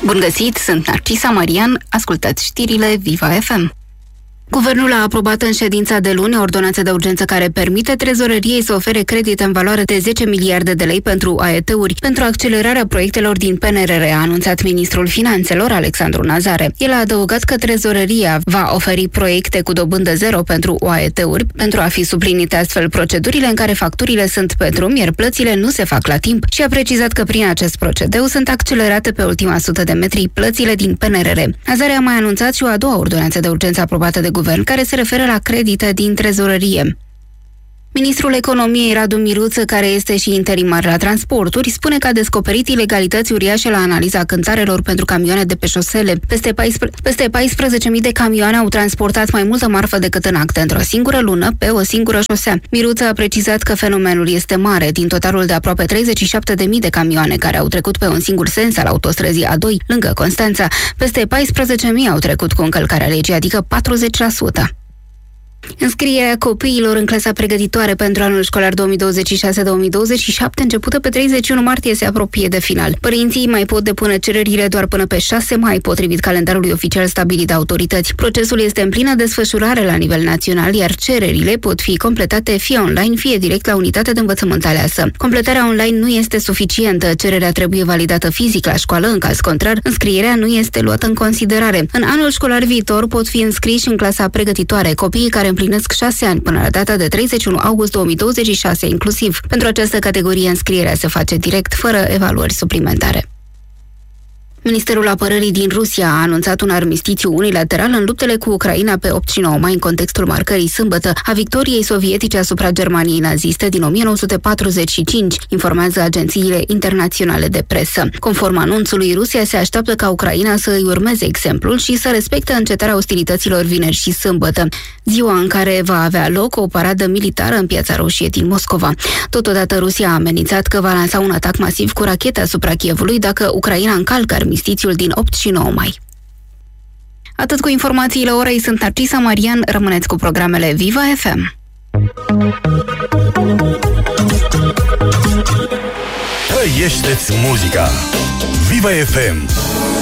Bun găsit, sunt Narcisa Marian, ascultați știrile Viva FM. Guvernul a aprobat în ședința de luni o ordonanță de urgență care permite trezoreriei să ofere credite în valoare de 10 miliarde de lei pentru AET-uri, pentru accelerarea proiectelor din PNRR, a anunțat ministrul Finanțelor, Alexandru Nazare. El a adăugat că trezoreria va oferi proiecte cu dobândă zero pentru AET-uri, pentru a fi suplinite astfel procedurile în care facturile sunt pe drum, iar plățile nu se fac la timp, și a precizat că prin acest procedeu sunt accelerate pe ultima 100 de metri plățile din PNRR. Nazare a mai anunțat și o a doua ordonanță de urgență aprobată de guvern, care se referă la credite din trezorărie. Ministrul Economiei Radu Miruță, care este și interimar la transporturi, spune că a descoperit ilegalități uriașe la analiza cântarelor pentru camioane de pe șosele. Peste 14.000 de camioane au transportat mai multă marfă decât în acte într-o singură lună pe o singură șosea. Miruță a precizat că fenomenul este mare. Din totalul de aproape 37.000 de camioane care au trecut pe un singur sens al autostrăzii A2, lângă Constanța, peste 14.000 au trecut cu încălcarea legii, adică 40%. Înscrierea copiilor în clasa pregătitoare pentru anul școlar 2026-2027, începută pe 31 martie, se apropie de final. Părinții mai pot depune cererile doar până pe 6 mai, potrivit calendarului oficial stabilit de autorități. Procesul este în plină desfășurare la nivel național, iar cererile pot fi completate fie online, fie direct la unitatea de învățământ aleasă. Completarea online nu este suficientă, cererea trebuie validată fizic la școală, în caz contrar, înscrierea nu este luată în considerare. În anul școlar viitor pot fi înscriși în clasa pregătitoare copiii care împlinesc 6 ani până la data de 31 august 2026 inclusiv. Pentru această categorie, înscrierea se face direct, fără evaluări suplimentare. Ministerul Apărării din Rusia a anunțat un armistițiu unilateral în luptele cu Ucraina pe 8 și 9 mai, în contextul marcării sâmbătă a victoriei sovietice asupra Germaniei naziste din 1945, informează agențiile internaționale de presă. Conform anunțului, Rusia se așteaptă ca Ucraina să îi urmeze exemplul și să respecte încetarea ostilităților vineri și sâmbătă, ziua în care va avea loc o paradă militară în Piața Roșie din Moscova. Totodată, Rusia a amenințat că va lansa un atac masiv cu rachete asupra Kievului dacă Ucraina încalcă armistițiul din 8 și 9 mai. Atât cu informațiile orei, sunt Narcisa Marian, rămâneți cu programele Viva FM. Trăiește-ți muzica! Viva FM!